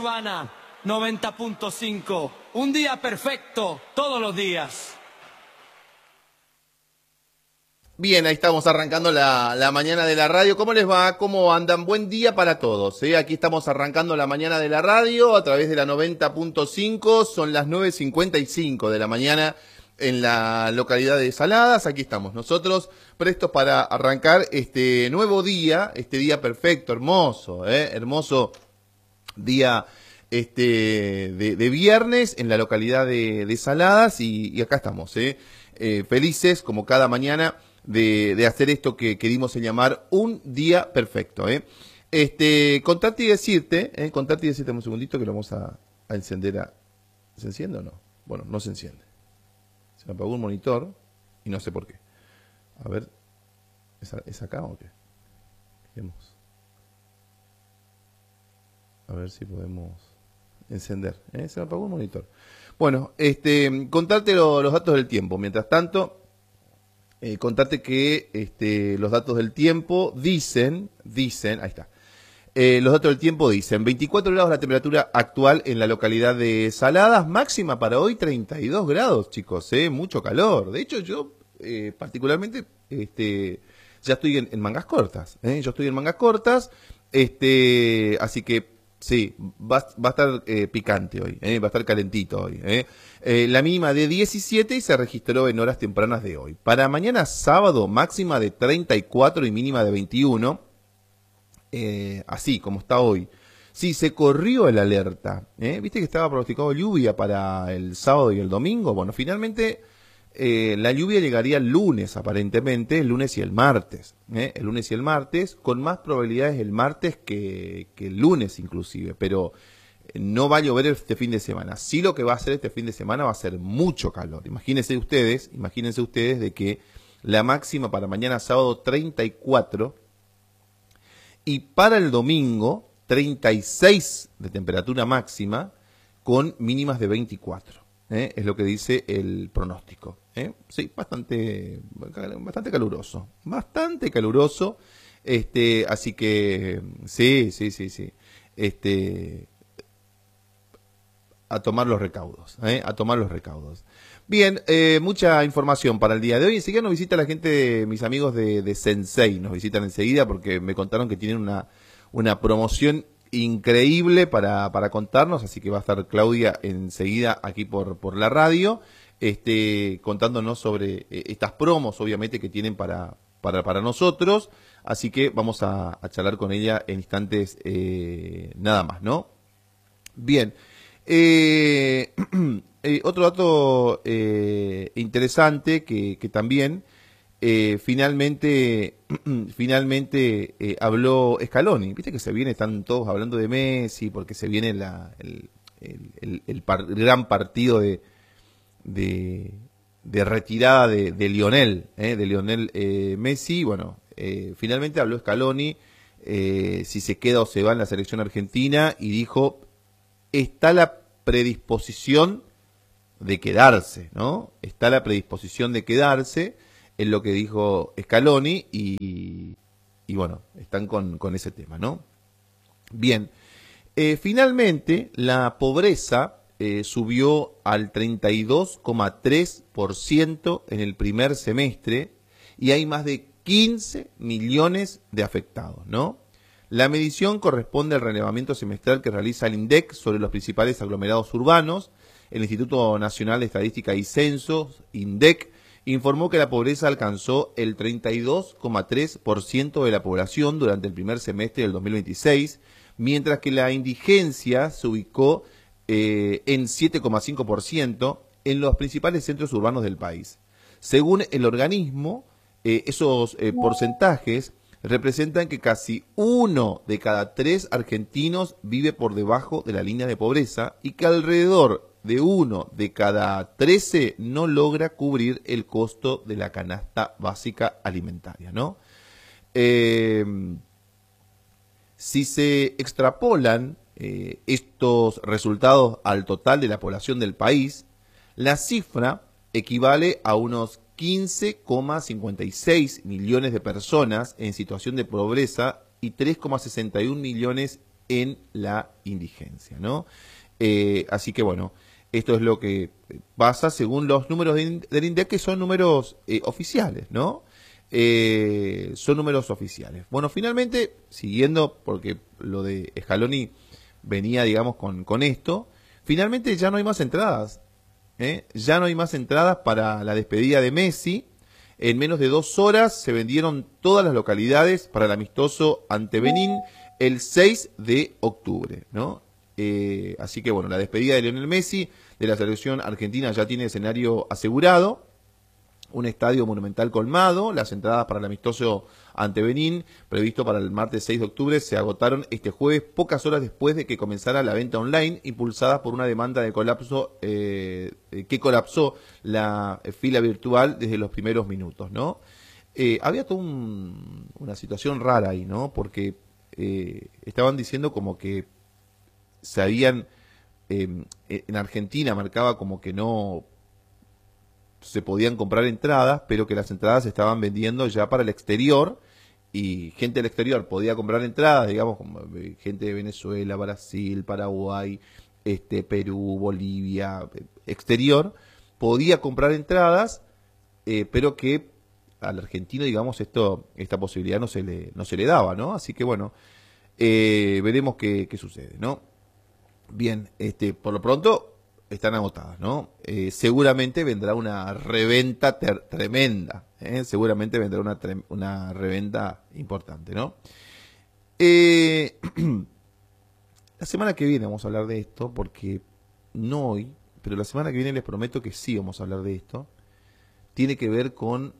Urbana 90.5. Un día perfecto todos los días. Bien, ahí estamos arrancando la mañana de la radio. ¿Cómo les va? ¿Cómo andan? Buen día para todos. Aquí estamos arrancando la mañana de la radio a través de la 90.5. Son las 9:55 de la mañana en la localidad de Saladas. Aquí estamos nosotros prestos para arrancar este nuevo día, este día perfecto, hermoso, hermoso día de viernes en la localidad de Saladas y acá estamos, felices como cada mañana de hacer esto que dimos en llamar un día perfecto, contarte y decirte un segundito que lo vamos a encender. ¿Se enciende o no? Bueno, no se enciende. Se me apagó un monitor y no sé por qué. A ver, ¿es acá o qué? Vemos. A ver si podemos encender. Se me apagó un monitor. Bueno, contarte los datos del tiempo. Mientras tanto, contarte que los datos del tiempo dicen, ahí está. Los datos del tiempo dicen 24 grados la temperatura actual en la localidad de Saladas, máxima para hoy 32 grados, chicos, mucho calor. De hecho, yo particularmente ya estoy en mangas cortas, yo estoy en mangas cortas, así que sí, va a estar picante hoy, va a estar calentito hoy. La mínima de 17 y se registró en horas tempranas de hoy. Para mañana sábado, máxima de 34 y mínima de 21. Así como está hoy. Sí, se corrió el alerta. Viste que estaba pronosticado lluvia para el sábado y el domingo. Bueno, finalmente la lluvia llegaría el lunes, aparentemente, el lunes y el martes. El lunes y el martes, con más probabilidades el martes que el lunes inclusive. Pero no va a llover este fin de semana. Sí, lo que va a hacer este fin de semana va a ser mucho calor. Imagínense ustedes de que la máxima para mañana sábado 34. Y para el domingo, 36 de temperatura máxima con mínimas de 24. Es lo que dice el pronóstico. Sí, bastante caluroso. Bastante caluroso. Así que, sí. A tomar los recaudos. A tomar los recaudos. Bien, mucha información para el día de hoy. Enseguida nos visita la gente, mis amigos de Sensei, nos visitan enseguida porque me contaron que tienen una promoción increíble para contarnos, así que va a estar Claudia enseguida aquí por la radio, contándonos sobre estas promos, obviamente, que tienen para nosotros, así que vamos a charlar con ella en instantes nada más, ¿no? Bien. Otro dato interesante que también finalmente habló Scaloni. Viste que están todos hablando de Messi porque se viene el gran partido de retirada de Lionel Messi. Bueno, finalmente habló Scaloni si se queda o se va en la selección argentina y dijo: está la predisposición de quedarse, ¿no? Está la predisposición de quedarse, es lo que dijo Scaloni, y bueno, están con ese tema, ¿no? Bien, finalmente la pobreza subió al 32,3% en el primer semestre y hay más de 15 millones de afectados, ¿no? La medición corresponde al relevamiento semestral que realiza el INDEC sobre los principales aglomerados urbanos. El Instituto Nacional de Estadística y Censos, INDEC, informó que la pobreza alcanzó el 32,3% de la población durante el primer semestre del 2026, mientras que la indigencia se ubicó en 7,5% en los principales centros urbanos del país. Según el organismo, esos porcentajes representan que casi 1 de cada 3 argentinos vive por debajo de la línea de pobreza y que alrededor de 1 de cada 13 no logra cubrir el costo de la canasta básica alimentaria, ¿no? Si se extrapolan estos resultados al total de la población del país, la cifra equivale a unos 15,56 millones de personas en situación de pobreza y 3,61 millones en la indigencia, ¿no? Así que bueno, esto es lo que pasa según los números del INDEC, que son números oficiales, ¿no? Son números oficiales. Bueno, finalmente, siguiendo, porque lo de Scaloni venía, digamos, con esto, finalmente ya no hay más entradas, ¿eh? Ya no hay más entradas para la despedida de Messi. En menos de 2 horas se vendieron todas las localidades para el amistoso ante Benín el 6 de octubre, ¿no? Así que bueno, la despedida de Lionel Messi de la selección argentina ya tiene escenario asegurado, un estadio monumental colmado. Las entradas para el amistoso ante Benín, previsto para el martes 6 de octubre, se agotaron este jueves, pocas horas después de que comenzara la venta online, impulsada por una demanda de colapso que colapsó la fila virtual desde los primeros minutos, ¿no? Había toda una situación rara ahí, ¿no? Porque estaban diciendo como que se habían, en Argentina marcaba como que no se podían comprar entradas, pero que las entradas se estaban vendiendo ya para el exterior, y gente del exterior podía comprar entradas, digamos, como gente de Venezuela, Brasil, Paraguay, Perú, Bolivia, exterior, podía comprar entradas, pero que al argentino, digamos, esta posibilidad no se le daba, ¿no? Así que bueno, veremos qué sucede, ¿no? Bien, por lo pronto están agotadas, ¿no? Seguramente vendrá una reventa tremenda, ¿eh? Seguramente vendrá una reventa importante, ¿no? La semana que viene vamos a hablar de esto, porque no hoy, pero la semana que viene les prometo que sí vamos a hablar de esto. Tiene que ver con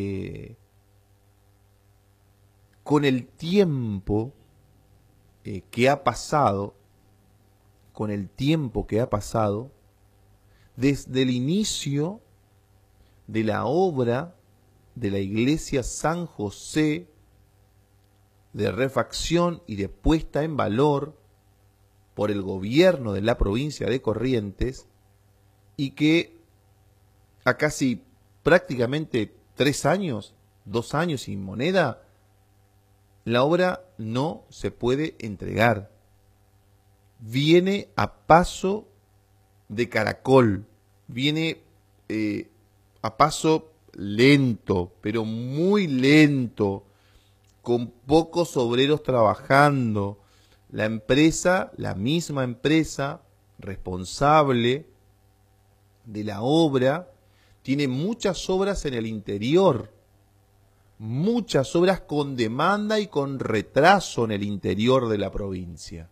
el tiempo que ha pasado, con el tiempo que ha pasado desde el inicio de la obra de la iglesia San José, de refacción y de puesta en valor por el gobierno de la provincia de Corrientes, y que a casi prácticamente 3 años, 2 años sin moneda, la obra no se puede entregar. Viene a paso de caracol, viene a paso lento, pero muy lento, con pocos obreros trabajando. La empresa, la misma empresa responsable de la obra, tiene muchas obras en el interior, muchas obras con demanda y con retraso en el interior de la provincia.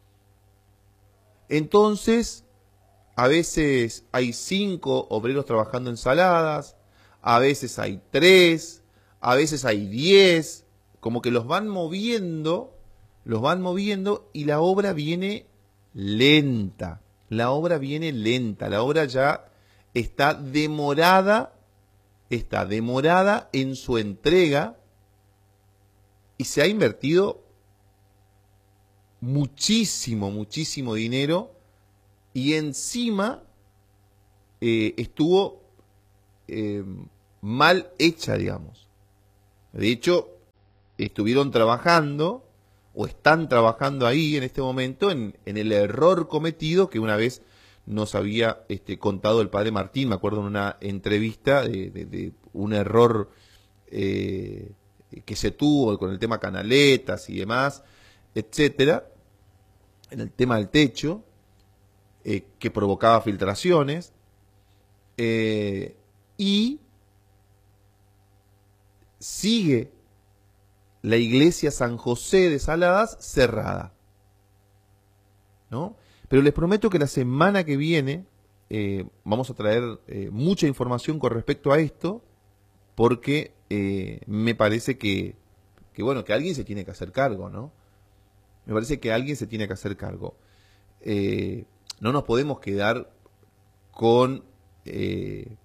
Entonces, a veces hay 5 obreros trabajando en saladas, a veces hay 3, a veces hay 10, como que los van moviendo y la obra viene lenta. La obra viene lenta, la obra ya está demorada en su entrega, y se ha invertido muchísimo dinero, y encima estuvo mal hecha, digamos. De hecho, estuvieron trabajando o están trabajando ahí en este momento en el error cometido que una vez nos había contado el padre Martín. Me acuerdo en una entrevista de un error que se tuvo con el tema canaletas y demás, etcétera, en el tema del techo, que provocaba filtraciones, y sigue la iglesia San José de Saladas cerrada, ¿no? Pero les prometo que la semana que viene vamos a traer mucha información con respecto a esto, porque me parece que bueno, que alguien se tiene que hacer cargo, ¿no? Me parece que alguien se tiene que hacer cargo. No nos podemos quedar con el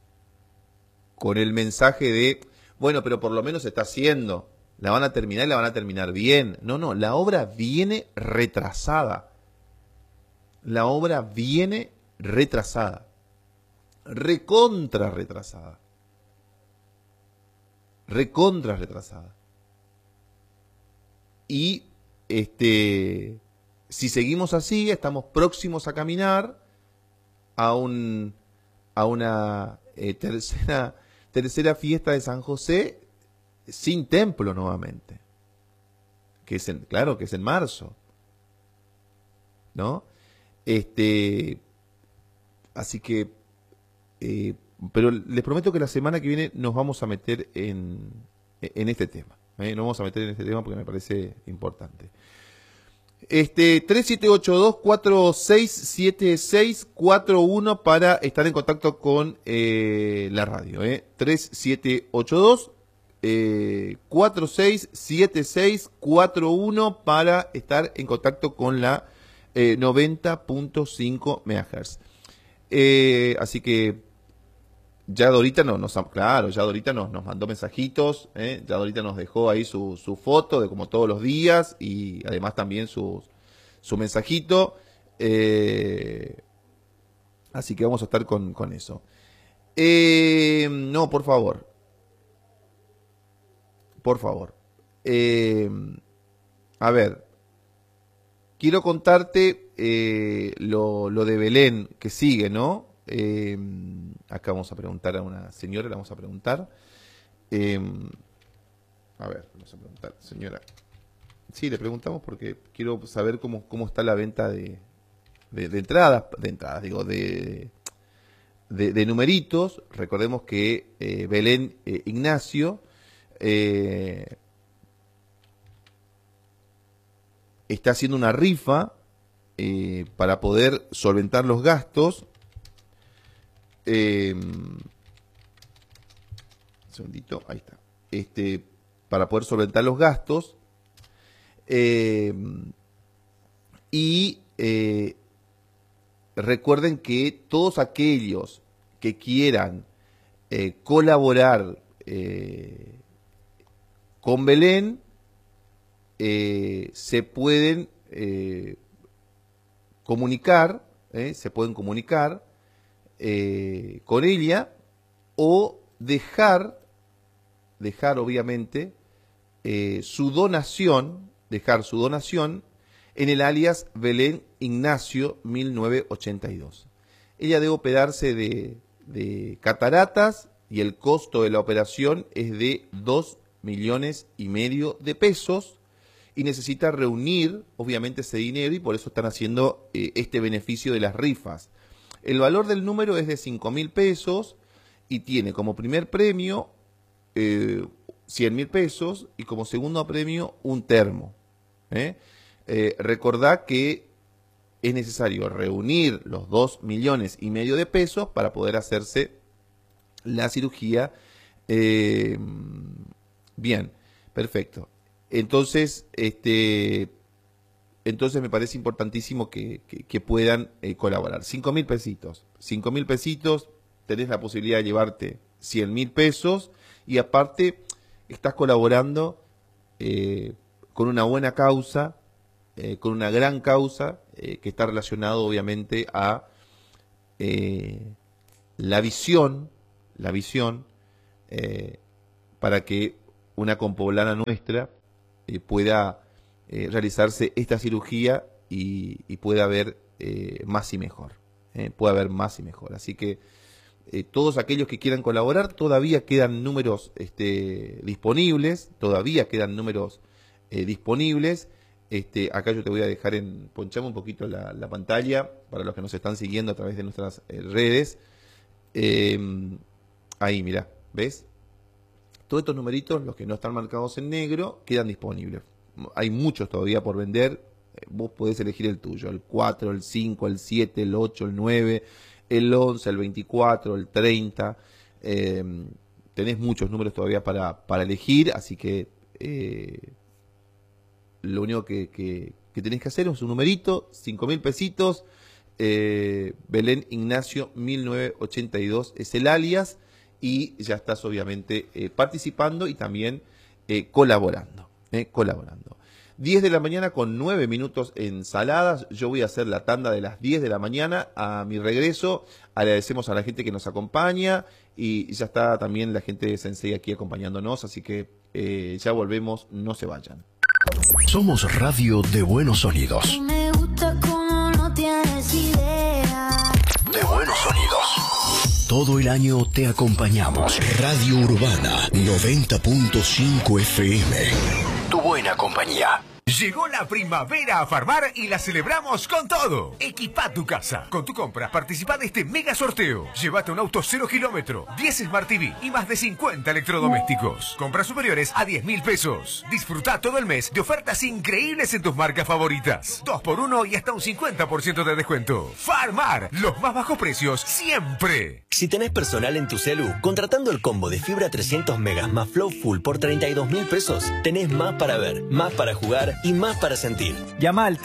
mensaje de, bueno, pero por lo menos se está haciendo, la van a terminar y la van a terminar bien. No, la obra viene retrasada. La obra viene retrasada. Recontra retrasada. Recontra retrasada. Y si seguimos así, estamos próximos a caminar a una tercera fiesta de San José sin templo nuevamente, claro que es en marzo, ¿no? Así que, pero les prometo que la semana que viene nos vamos a meter en este tema. Nos vamos a meter en este tema porque me parece importante. 3782-467641 para estar en contacto con la radio. 3782-467641 para estar en contacto con la 90.5 MHz. Así que ya Dorita nos mandó mensajitos, ya Dorita nos dejó ahí su foto de como todos los días y además también su mensajito. Así que vamos a estar con eso. No, por favor. A ver, quiero contarte lo de Belén que sigue, ¿no? Acá vamos a preguntar a una señora, le vamos a preguntar. Vamos a preguntar, señora. Sí, le preguntamos porque quiero saber cómo está la venta de entradas, digo, de numeritos. Recordemos que Belén Ignacio está haciendo una rifa para poder solventar los gastos. Un segundito, ahí está. Para poder solventar los gastos. Y recuerden que todos aquellos que quieran colaborar con Belén se pueden comunicar, con ella o dejar obviamente su donación en el alias Belén Ignacio 1982. Ella debe operarse de cataratas y el costo de la operación es de 2,5 millones de pesos y necesita reunir obviamente ese dinero y por eso están haciendo este beneficio de las rifas. El valor del número es de 5.000 pesos y tiene como primer premio 100.000 pesos y como segundo premio un termo. Recordá que es necesario reunir los 2,5 millones de pesos para poder hacerse la cirugía. Bien, perfecto. Entonces, me parece importantísimo que puedan colaborar. 5.000 pesitos. 5.000 pesitos, tenés la posibilidad de llevarte 100.000 pesos y aparte estás colaborando con una buena causa, con una gran causa que está relacionado obviamente a la visión para que una compoblana nuestra pueda realizarse esta cirugía y pueda ver más y mejor. Pueda ver más y mejor. Así que todos aquellos que quieran colaborar, todavía quedan números disponibles. Acá yo te voy a dejar ponchame un poquito la pantalla para los que nos están siguiendo a través de nuestras redes. Ahí, mirá, ¿ves? Todos estos numeritos, los que no están marcados en negro, quedan disponibles. Hay muchos todavía por vender. Vos podés elegir el tuyo, el 4, el 5, el 7, el 8, el 9, el 11, el 24, el 30. Tenés muchos números todavía para elegir, así que lo único que tenés que hacer es un numerito, 5.000 pesitos. Belén Ignacio 1982 es el alias y ya estás obviamente participando y también colaborando. 10 de la mañana con 9 minutos en Saladas. Yo voy a hacer la tanda de las 10 de la mañana. A mi regreso agradecemos a la gente que nos acompaña y ya está también la gente de Sensei aquí acompañándonos, así que ya volvemos, no se vayan. Somos Radio de Buenos Sonidos. Todo el año te acompañamos. Radio Urbana 90.5 FM. Tu buena compañía. Llegó la primavera a Farmar y la celebramos con todo. Equipa tu casa. Con tu compra participa de este mega sorteo. Llévate un auto 0 kilómetro, 10 Smart TV y más de 50 electrodomésticos. Compras superiores a 10.000 pesos. Disfruta todo el mes de ofertas increíbles en tus marcas favoritas. 2x1 y hasta un 50% de descuento. Farmar, los más bajos precios siempre. Si tenés personal en tu celu, contratando el combo de fibra 300 megas más Flow Full por 32.000 pesos, tenés más para ver, más para jugar y más para sentir. Llama al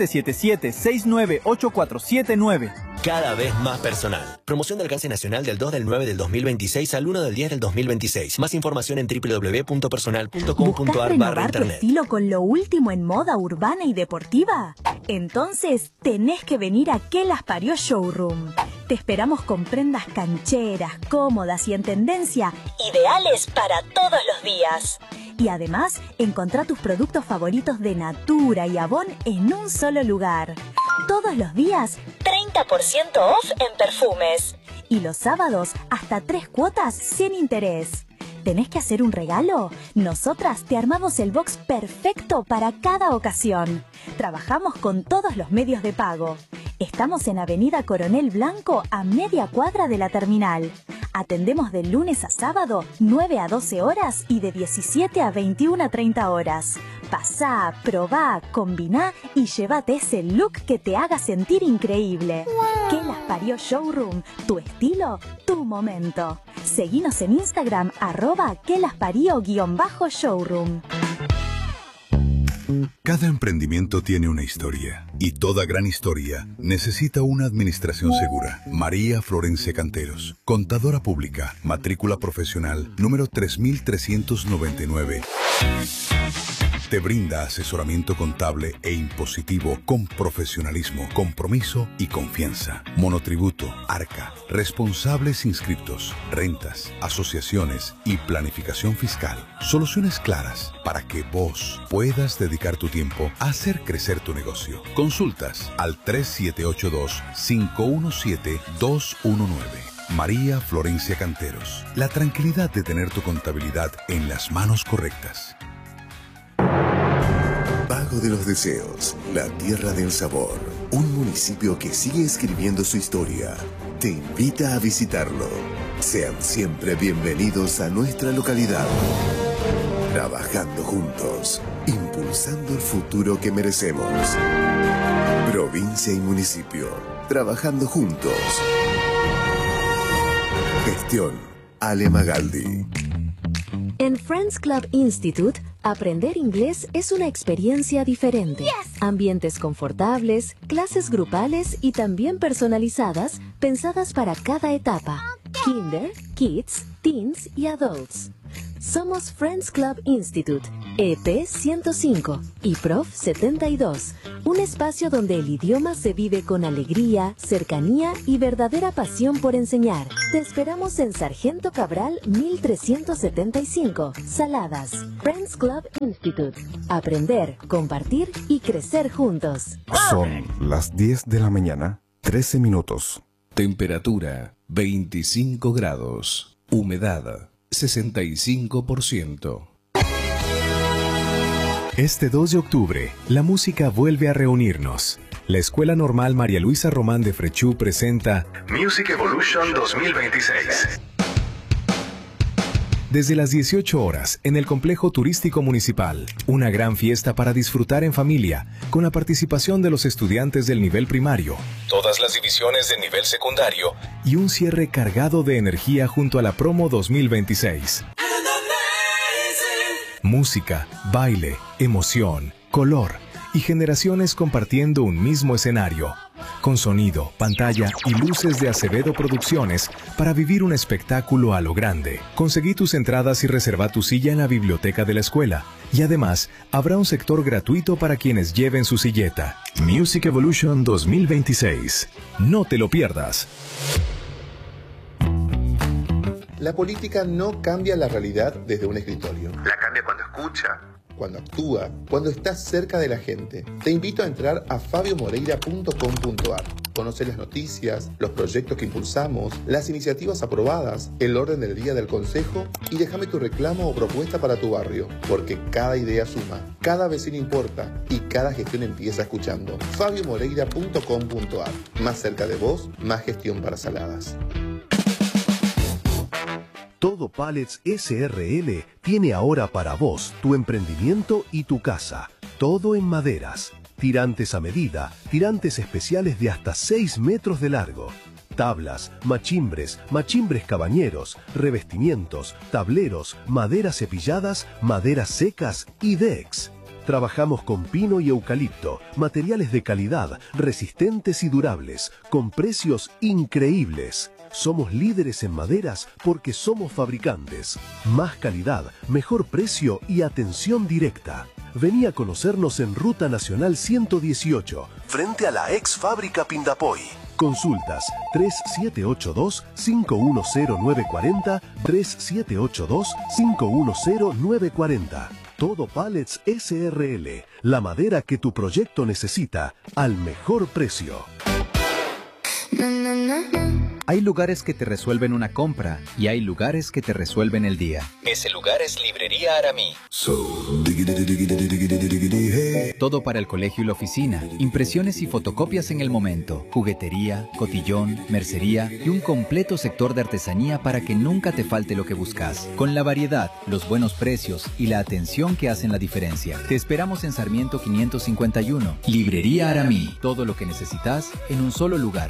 3777-698479. Cada vez más personal. Promoción de alcance nacional del 2 del 9 del 2026 al 1 del 10 del 2026. Más información en www.personal.com.ar/internet. Tu estilo con lo último en moda urbana y deportiva? Entonces tenés que venir a Que Las Parió Showroom. Te esperamos con prendas cancheras, cómodas y en tendencia, ideales para todos los días. Y además, encontrá tus productos favoritos de Natura y Avon en un solo lugar. Todos los días, 30% off en perfumes. Y los sábados, hasta 3 cuotas sin interés. ¿Tenés que hacer un regalo? Nosotras te armamos el box perfecto para cada ocasión. Trabajamos con todos los medios de pago. Estamos en Avenida Coronel Blanco, a media cuadra de la terminal. Atendemos de lunes a sábado, 9 a 12 horas y de 17 a 21 a 30 horas. Pasá, probá, combiná y llévate ese look que te haga sentir increíble. ¡Wow! Que Las Parió Showroom, tu estilo, tu momento. Seguinos en Instagram, @quelaspario_showroom. Cada emprendimiento tiene una historia y toda gran historia necesita una administración segura. María Florencia Canteros, contadora pública, matrícula profesional número 3399. Te brinda asesoramiento contable e impositivo con profesionalismo, compromiso y confianza. Monotributo, ARCA, responsables inscriptos, rentas, asociaciones y planificación fiscal. Soluciones claras para que vos puedas dedicar tu tiempo a hacer crecer tu negocio. Consultas al 3782-517-219. María Florencia Canteros. La tranquilidad de tener tu contabilidad en las manos correctas. Pago de los Deseos, la tierra del sabor. Un municipio que sigue escribiendo su historia. Te invita a visitarlo. Sean siempre bienvenidos a nuestra localidad. Trabajando juntos, impulsando el futuro que merecemos. Provincia y municipio, trabajando juntos. Gestión Ale Magaldi. En Friends Club Institute, aprender inglés es una experiencia diferente. Ambientes confortables, clases grupales y también personalizadas, pensadas para cada etapa. Kinder, Kids, Teens y Adults. Somos Friends Club Institute, EP 105 y Prof 72, un espacio donde el idioma se vive con alegría, cercanía y verdadera pasión por enseñar. Te esperamos en Sargento Cabral 1375, Saladas. Friends Club Institute. Aprender, compartir y crecer juntos. Son las 10 de la mañana, 13 minutos. Temperatura 25 grados. Humedad 65%. Este 2 de octubre, la música vuelve a reunirnos. La Escuela Normal María Luisa Román de Frechú presenta Music Evolution 2026. Desde las 18 horas, en el Complejo Turístico Municipal, una gran fiesta para disfrutar en familia, con la participación de los estudiantes del nivel primario, todas las divisiones del nivel secundario y un cierre cargado de energía junto a la Promo 2026. Música, baile, emoción, color y generaciones compartiendo un mismo escenario, con sonido, pantalla y luces de Acevedo Producciones para vivir un espectáculo a lo grande. Conseguí tus entradas y reserva tu silla en la biblioteca de la escuela. Y además, habrá un sector gratuito para quienes lleven su silleta. Music Evolution 2026. No te lo pierdas. La política no cambia la realidad desde un escritorio. La cambia cuando escucha, cuando actúa, cuando está cerca de la gente. Te invito a entrar a fabiomoreira.com.ar. Conoce las noticias, los proyectos que impulsamos, las iniciativas aprobadas, el orden del día del consejo y déjame tu reclamo o propuesta para tu barrio, porque cada idea suma, cada vecino importa y cada gestión empieza escuchando. FabioMoreira.com.ar. Más cerca de vos, más gestión para Saladas. Todo Pallets SRL tiene ahora para vos tu emprendimiento y tu casa. Todo en maderas. Tirantes a medida, tirantes especiales de hasta 6 metros de largo. Tablas, machimbres, machimbres cabañeros, revestimientos, tableros, maderas cepilladas, maderas secas y decks. Trabajamos con pino y eucalipto, materiales de calidad, resistentes y durables, con precios increíbles. Somos líderes en maderas porque somos fabricantes. Más calidad, mejor precio y atención directa. Vení a conocernos en Ruta Nacional 118, frente a la ex fábrica Pindapoy. Consultas 3782-510940, 3782-510940. Todo Pallets SRL, la madera que tu proyecto necesita al mejor precio. Hay lugares que te resuelven una compra y hay lugares que te resuelven el día. Ese lugar es Librería Aramí. Todo para el colegio y la oficina, impresiones y fotocopias en el momento, juguetería, cotillón, mercería y un completo sector de artesanía para que nunca te falte lo que buscas. Con la variedad, los buenos precios y la atención que hacen la diferencia. Te esperamos en Sarmiento 551. Librería Aramí. Todo lo que necesitas en un solo lugar.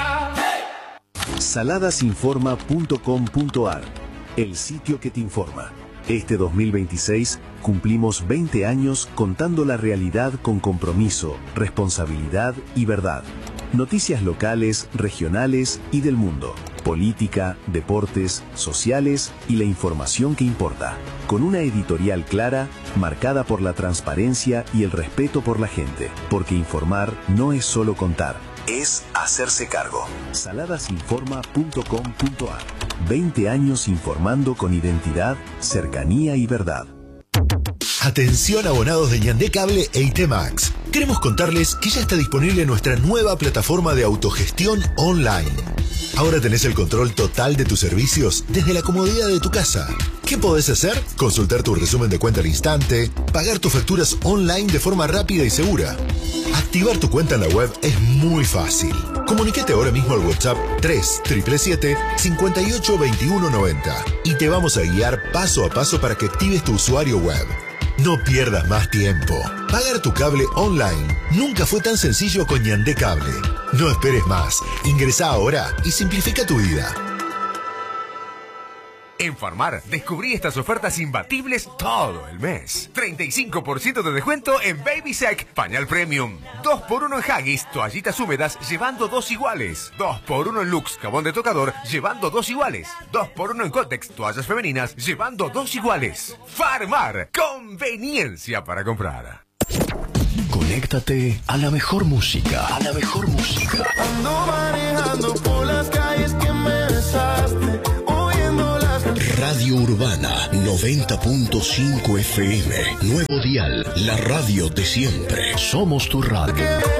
Saladasinforma.com.ar, el sitio que te informa. Este 2026 cumplimos 20 años contando la realidad con compromiso, responsabilidad y verdad. Noticias locales, regionales y del mundo. Política, deportes, sociales y la información que importa. Con una editorial clara, marcada por la transparencia y el respeto por la gente. Porque informar no es solo contar, es hacerse cargo. Saladasinforma.com.ar. 20 años informando con identidad, cercanía y verdad. Atención abonados de Ñandé Cable e IT Max. Queremos contarles que ya está disponible nuestra nueva plataforma de autogestión online. Ahora tenés el control total de tus servicios desde la comodidad de tu casa. ¿Qué podés hacer? Consultar tu resumen de cuenta al instante, pagar tus facturas online de forma rápida y segura. Activar tu cuenta en la web es muy fácil. Comunícate ahora mismo al WhatsApp 3777-582190 y te vamos a guiar paso a paso para que actives tu usuario web. No pierdas más tiempo. Pagar tu cable online nunca fue tan sencillo con Ñandé Cable. No esperes más. Ingresá ahora y simplifica tu vida. En Farmar, descubrí estas ofertas imbatibles todo el mes. 35% de descuento en Baby Sec, pañal premium. 2x1 en Haggis, toallitas húmedas, llevando 2 iguales. 2x1 en Lux, jabón de tocador, llevando 2 iguales. 2x1 en Cotex, toallas femeninas, llevando 2 iguales. Farmar, conveniencia para comprar. Conéctate a la mejor música. A la mejor música. Ando manejando por las calles que me besaste. Radio Urbana 90.5 FM. Nuevo dial, la radio de siempre. Somos tu radio.